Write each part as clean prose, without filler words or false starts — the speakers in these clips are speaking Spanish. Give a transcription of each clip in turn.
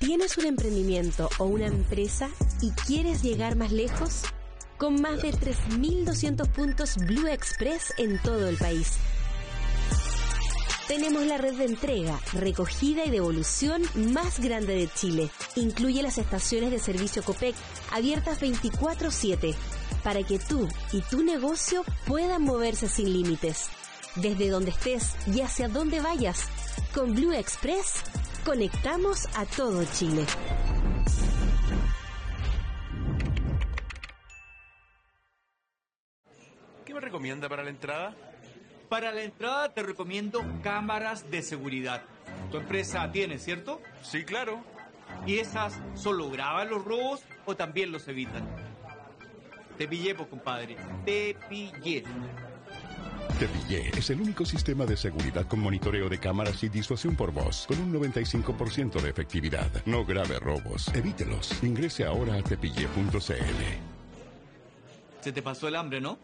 ¿Tienes un emprendimiento o una empresa y quieres llegar más lejos? Con más de 3.200 puntos Blue Express en todo el país. Tenemos la red de entrega, recogida y devolución más grande de Chile. Incluye las estaciones de servicio Copec, abiertas 24/7, para que tú y tu negocio puedan moverse sin límites. Desde donde estés y hacia donde vayas, con Blue Express, conectamos a todo Chile. ¿Qué me recomienda para la entrada? Para la entrada te recomiendo cámaras de seguridad. Tu empresa tiene, ¿cierto? Sí, claro. ¿Y esas solo graban los robos o también los evitan? Te pillé, pues, compadre. Te pillé. Te Pillé es el único sistema de seguridad con monitoreo de cámaras y disuasión por voz, con un 95% de efectividad. No grave robos, evítelos. Ingrese ahora a tepillé.cl. Se te pasó el hambre, ¿no?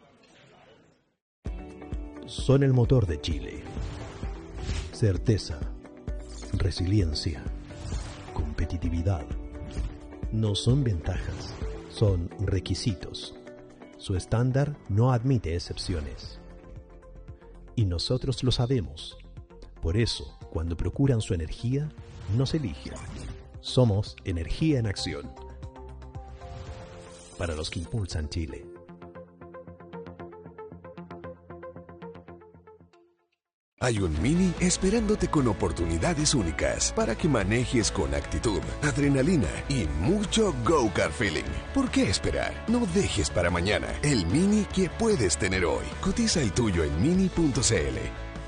Son el motor de Chile. Certeza, resiliencia, competitividad. No son ventajas, son requisitos. Su estándar no admite excepciones. Y nosotros lo sabemos. Por eso, cuando procuran su energía, nos eligen. Somos energía en acción. Para los que impulsan Chile. Hay un Mini esperándote con oportunidades únicas para que manejes con actitud, adrenalina y mucho go-kart feeling. ¿Por qué esperar? No dejes para mañana el Mini que puedes tener hoy. Cotiza el tuyo en mini.cl.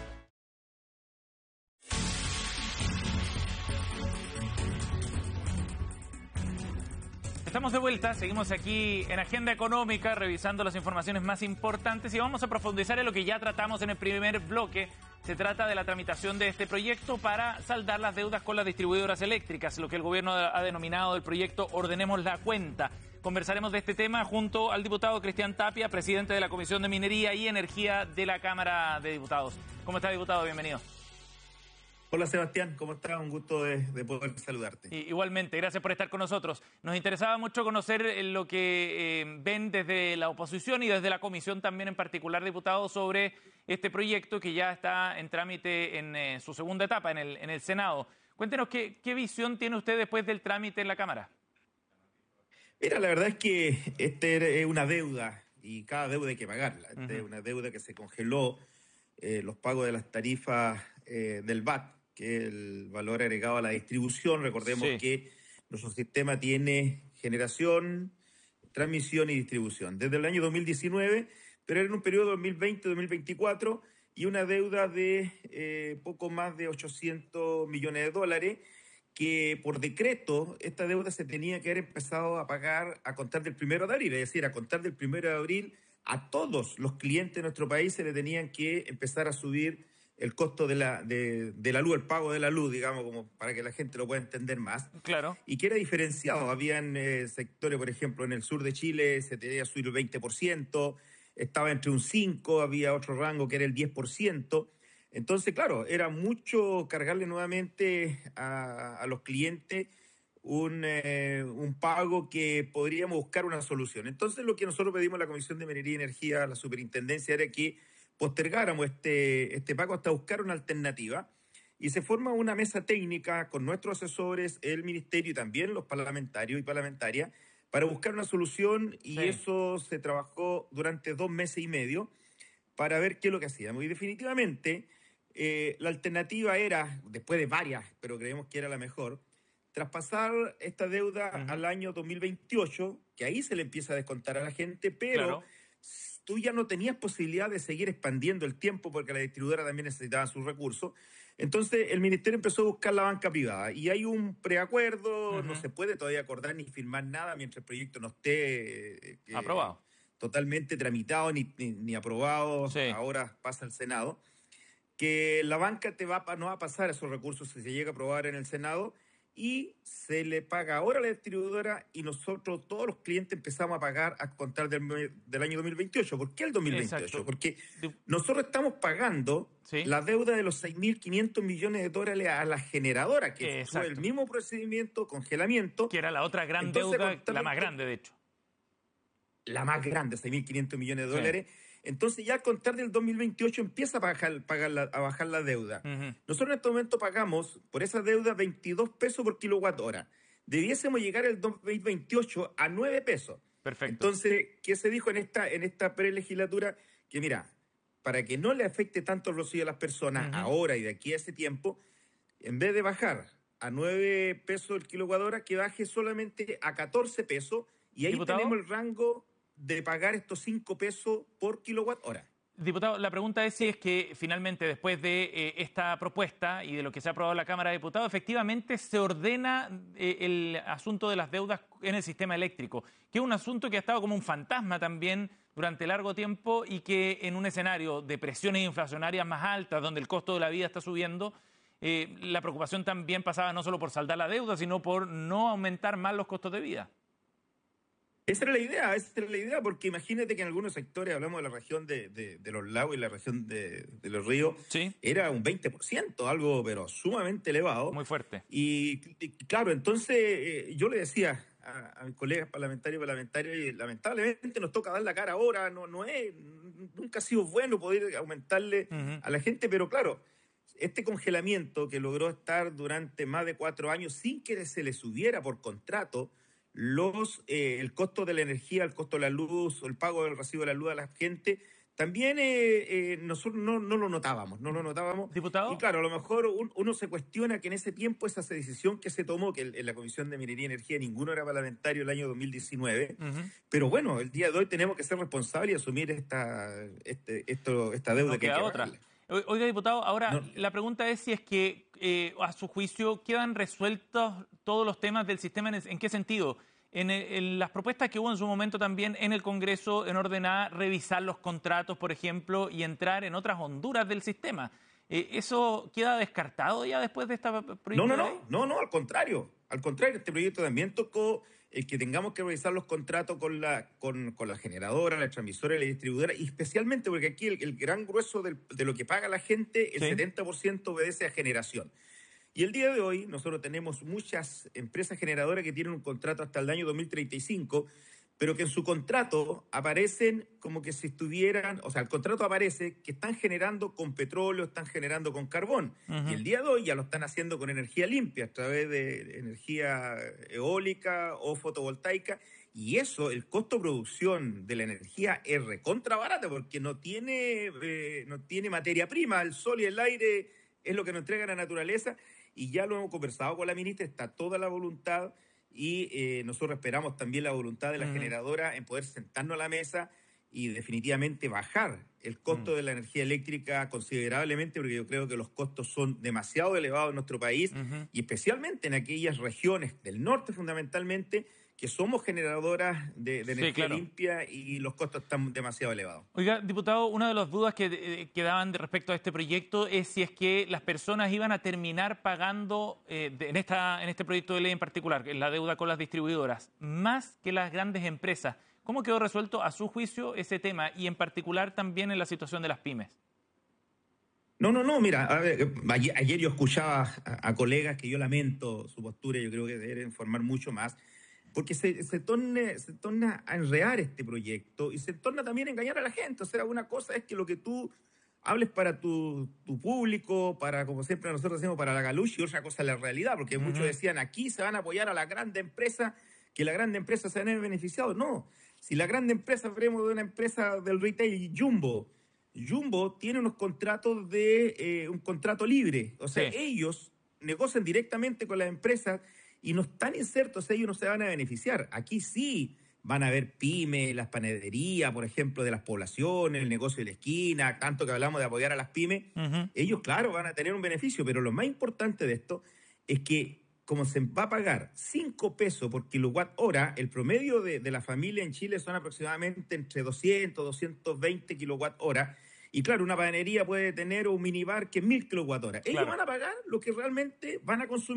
Estamos de vuelta, seguimos aquí en Agenda Económica revisando las informaciones más importantes y vamos a profundizar en lo que ya tratamos en el primer bloque. Se trata de la tramitación de este proyecto para saldar las deudas con las distribuidoras eléctricas, lo que el gobierno ha denominado el proyecto Ordenemos la Cuenta. Conversaremos de este tema junto al diputado Cristian Tapia, presidente de la Comisión de Minería y Energía de la Cámara de Diputados. ¿Cómo está, diputado? Bienvenido. Hola Sebastián, ¿cómo estás? Un gusto de poder saludarte. Igualmente, gracias por estar con nosotros. Nos interesaba mucho conocer lo que ven desde la oposición y desde la comisión también en particular, diputado, sobre este proyecto que ya está en trámite en su segunda etapa en el Senado. Cuéntenos qué visión tiene usted después del trámite en la Cámara. Mira, la verdad es que es una deuda y cada deuda hay que pagarla. Es una deuda que se congeló los pagos de las tarifas del VAT, que es el valor agregado a la distribución. Recordemos que nuestro sistema tiene generación, transmisión y distribución desde el año 2019, pero era en un periodo 2020-2024 y una deuda de poco más de 800 millones de dólares, que por decreto esta deuda se tenía que haber empezado a pagar a contar del 1 de abril, es decir, a contar del 1 de abril a todos los clientes de nuestro país se le tenían que empezar a subir el costo de la luz, el pago de la luz, digamos, como para que la gente lo pueda entender más. Claro. Y que era diferenciado. Habían sectores, por ejemplo, en el sur de Chile se tenía que subir el 20%, estaba entre un 5%, había otro rango que era el 10%. Entonces, claro, era mucho cargarle nuevamente a los clientes un pago que podríamos buscar una solución. Entonces, lo que nosotros pedimos a la Comisión de Minería y Energía, a la Superintendencia, era que postergáramos este pago hasta buscar una alternativa, y se forma una mesa técnica con nuestros asesores, el Ministerio y también los parlamentarios y parlamentarias para buscar una solución, y eso se trabajó durante 2 meses y medio para ver qué es lo que hacíamos. Y definitivamente la alternativa era, después de varias, pero creemos que era la mejor, traspasar esta deuda al año 2028, que ahí se le empieza a descontar a la gente, pero tú ya no tenías posibilidad de seguir expandiendo el tiempo porque la distribuidora también necesitaba sus recursos. Entonces el Ministerio empezó a buscar la banca privada y hay un preacuerdo, no se puede todavía acordar ni firmar nada mientras el proyecto no esté aprobado, totalmente tramitado ni aprobado. Ahora pasa al Senado, que la banca no va a pasar esos recursos si se llega a aprobar en el Senado, y se le paga ahora a la distribuidora y nosotros, todos los clientes, empezamos a pagar a contar del año 2028. ¿Por qué el 2028? Exacto. Porque nosotros estamos pagando la deuda de los 6.500 millones de dólares a la generadora, que fue el mismo procedimiento, congelamiento. Que era la otra gran Entonces, deuda, la más grande, de hecho. La más grande, 6.500 millones de dólares. Entonces ya al contar del 2028 empieza a bajar la deuda. Nosotros en este momento pagamos por esa deuda 22 pesos por kilowatt hora. Debiésemos llegar el 2028 a 9 pesos. Perfecto. Entonces, ¿qué se dijo en esta prelegislatura? Que mira, para que no le afecte tanto el bolsillo a las personas ahora y de aquí a ese tiempo, en vez de bajar a 9 pesos el kilowatt hora, que baje solamente a 14 pesos y ahí ¿Diputado? tenemos el rango de pagar estos 5 pesos por kilowatt hora. Diputado, la pregunta es si es que finalmente después de esta propuesta y de lo que se ha aprobado en la Cámara de Diputados, efectivamente se ordena el asunto de las deudas en el sistema eléctrico, que es un asunto que ha estado como un fantasma también durante largo tiempo y que en un escenario de presiones inflacionarias más altas, donde el costo de la vida está subiendo, la preocupación también pasaba no solo por saldar la deuda, sino por no aumentar más los costos de vida. Esa era la idea, porque imagínate que en algunos sectores, hablamos de la región de los lagos y la región de los ríos, era un 20%, algo pero sumamente elevado. Muy fuerte. Y claro, entonces yo le decía a mis colegas parlamentarios y lamentablemente nos toca dar la cara ahora, nunca ha sido bueno poder aumentarle a la gente, pero claro, este congelamiento que logró estar durante más de 4 años sin que se le subiera por contrato el costo de la energía, el costo de la luz, el pago del recibo de la luz a la gente, también nosotros no lo notábamos. ¿Diputado? Y claro, a lo mejor uno se cuestiona que en ese tiempo esa decisión que se tomó, que en la Comisión de Minería y Energía ninguno era parlamentario el año 2019, pero bueno, el día de hoy tenemos que ser responsables y asumir esta deuda no que hay queda que otra. pagarle. Oiga, diputado, ahora la pregunta es si es que, a su juicio, quedan resueltos todos los temas del sistema. ¿En qué sentido? En las propuestas que hubo en su momento también en el Congreso en orden a revisar los contratos, por ejemplo, y entrar en otras honduras del sistema. ¿Eso queda descartado ya después de esta proyecto de ley? No, al contrario. Al contrario, este proyecto también tocó el que tengamos que revisar los contratos con la generadora, la transmisora y la distribuidora, y especialmente porque aquí el gran grueso de lo que paga la gente, el 70% obedece a generación. Y el día de hoy nosotros tenemos muchas empresas generadoras que tienen un contrato hasta el año 2035, pero que en su contrato aparecen como que si estuvieran, o sea, el contrato aparece que están generando con petróleo, están generando con carbón. Y el día de hoy ya lo están haciendo con energía limpia, a través de energía eólica o fotovoltaica. Y eso, el costo de producción de la energía es recontra barata porque no tiene materia prima. El sol y el aire es lo que nos entrega la naturaleza. Y ya lo hemos conversado con la ministra, está toda la voluntad. Y nosotros esperamos también la voluntad de la generadora en poder sentarnos a la mesa y definitivamente bajar el costo de la energía eléctrica considerablemente, porque yo creo que los costos son demasiado elevados en nuestro país y especialmente en aquellas regiones del norte fundamentalmente, que somos generadoras de energía limpia y los costos están demasiado elevados. Oiga, diputado, una de las dudas que quedaban respecto a este proyecto es si es que las personas iban a terminar pagando, en este proyecto de ley en particular, en la deuda con las distribuidoras, más que las grandes empresas. ¿Cómo quedó resuelto, a su juicio, ese tema y en particular también en la situación de las pymes? No, mira, a ver, ayer yo escuchaba a colegas que yo lamento su postura, yo creo que deben informar mucho más, porque se torna a enredar este proyecto y se torna también a engañar a la gente. O sea, una cosa es que lo que tú hables para tu público, para, como siempre nosotros decimos, para la galucha, y otra cosa es la realidad, porque muchos decían, aquí se van a apoyar a la grande empresa, que la grande empresa se van a ver beneficiados. No, si la grande empresa, hablemos de una empresa del retail, Jumbo tiene unos contratos un contrato libre. O sea, ellos negocian directamente con las empresas y no están insertos, ellos no se van a beneficiar. Aquí sí van a haber pymes, las panaderías, por ejemplo, de las poblaciones, el negocio de la esquina, tanto que hablamos de apoyar a las pymes. Ellos, claro, van a tener un beneficio, pero lo más importante de esto es que como se va a pagar 5 pesos por kilowatt hora, el promedio de la familia en Chile son aproximadamente entre 200, 220 kilowatt hora. Y claro, una panadería puede tener un minibar que es 1.000 kilowatt hora. Ellos van a pagar lo que realmente van a consumir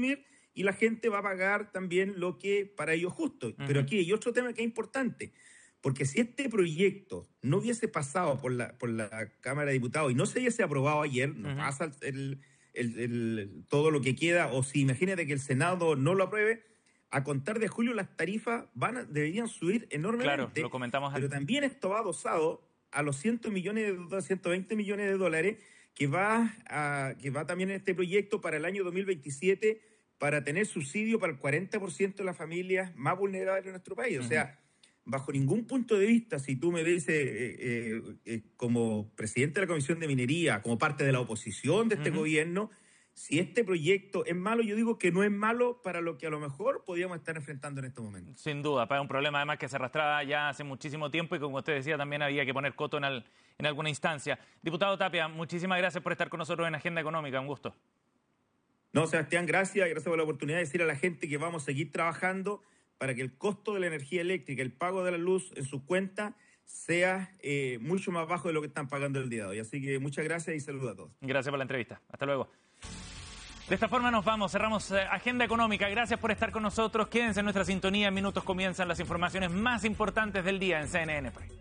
y la gente va a pagar también lo que para ellos es justo. Pero aquí hay otro tema que es importante, porque si este proyecto no hubiese pasado por la Cámara de Diputados y no se hubiese aprobado ayer, no pasa todo lo que queda, o si imagínate que el Senado no lo apruebe, a contar de julio las tarifas deberían subir enormemente. Claro, lo comentamos pero también esto va adosado a los 120 millones de dólares que va también en este proyecto para el año 2027 para tener subsidio para el 40% de las familias más vulnerables de nuestro país. O sea, bajo ningún punto de vista, si tú me dices como presidente de la Comisión de Minería, como parte de la oposición de este gobierno, si este proyecto es malo, yo digo que no es malo para lo que a lo mejor podríamos estar enfrentando en este momento. Sin duda, para un problema además que se arrastraba ya hace muchísimo tiempo y como usted decía también había que poner coto en alguna instancia. Diputado Tapia, muchísimas gracias por estar con nosotros en Agenda Económica, un gusto. No, Sebastián, gracias por la oportunidad de decir a la gente que vamos a seguir trabajando para que el costo de la energía eléctrica, el pago de la luz en sus cuentas sea mucho más bajo de lo que están pagando el día de hoy. Así que muchas gracias y saludos a todos. Gracias por la entrevista. Hasta luego. De esta forma nos vamos, cerramos Agenda Económica. Gracias por estar con nosotros. Quédense en nuestra sintonía. En minutos comienzan las informaciones más importantes del día en CNN Play.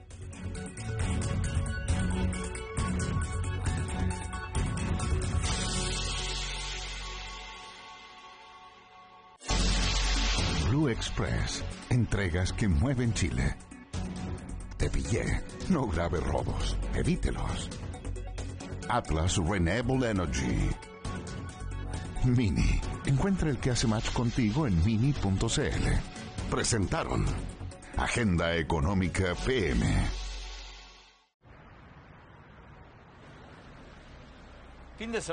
Blue Express. Entregas que mueven Chile. Te pillé. No grave robos. Evítelos. Atlas Renewable Energy. Mini. Encuentra el que hace match contigo en mini.cl. Presentaron Agenda Económica PM. Fin de semana.